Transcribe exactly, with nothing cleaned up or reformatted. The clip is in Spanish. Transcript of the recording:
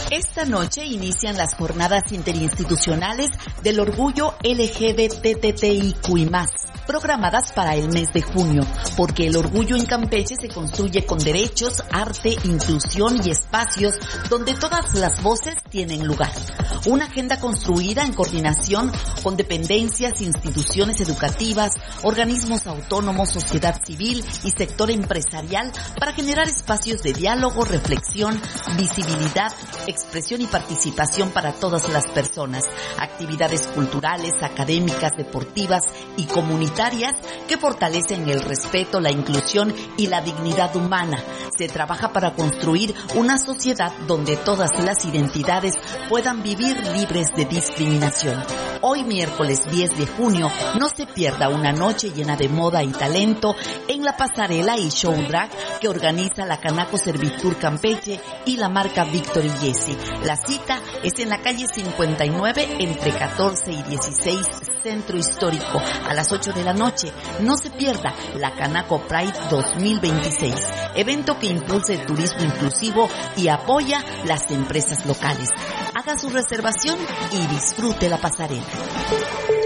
Esta noche inician las jornadas interinstitucionales del orgullo L G B T T I Q I más, programadas para el mes de junio, porque el orgullo en Campeche se construye con derechos, arte, inclusión y espacios donde todas las voces tienen lugar. Una agenda construida en coordinación con dependencias, instituciones educativas, organismos autónomos, sociedad civil y sector empresarial para generar espacios de diálogo, reflexión, visibilidad, expresión y participación para todas las personas, actividades culturales, académicas, deportivas y comunitarias que fortalecen el respeto, la inclusión y la dignidad humana. Se trabaja para construir una sociedad donde todas las identidades puedan vivir libres de discriminación. Hoy, miércoles diez de junio, no se pierda una noche llena de moda y talento en la pasarela y show drag que organiza la Canaco Servitur Campeche y la marca Victory Jesse. La cita es en la calle cincuenta y nueve entre catorce y dieciséis, Centro Histórico, a las ocho de la noche. No se pierda la Canaco Pride dos mil veintiséis, evento que impulsa el turismo inclusivo y apoya las empresas locales. Haga su reservación y disfrute la pasarela.